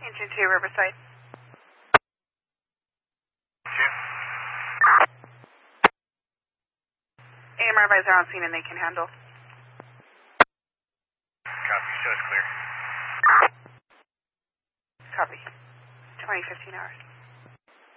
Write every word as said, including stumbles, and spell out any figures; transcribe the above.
Engine two, Riverside. Two. A M R advisor on scene and they can handle. Copy, show us clear. Copy. twenty, fifteen hours.